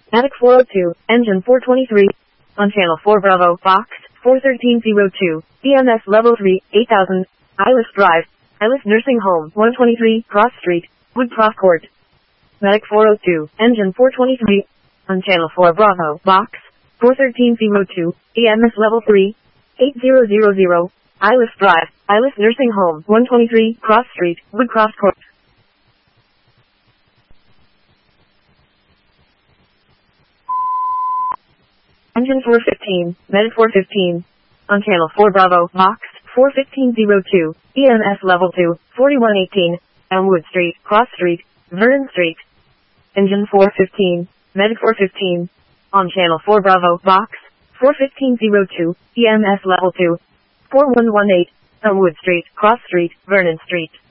Attic 402, engine 423. On channel 4 Bravo, box 41302, EMS level 3, 8000, Ilis Drive, Ilis Nursing Home, 123, Cross Street, Woodcroft Court. Medic 402, engine 423. On channel 4 Bravo, box 41302, EMS level 3, 8000, Ilis Drive, Ilis Nursing Home, 123, Cross Street, Woodcroft Court. Engine 415, Medic 415. On channel 4 Bravo, box 41502, EMS level 2, 4118, Elmwood Street, Cross Street, Vernon Street. Engine 415, Medic 415. On channel 4 Bravo, box 41502, EMS level 2, 4118, Elmwood Street, Cross Street, Vernon Street.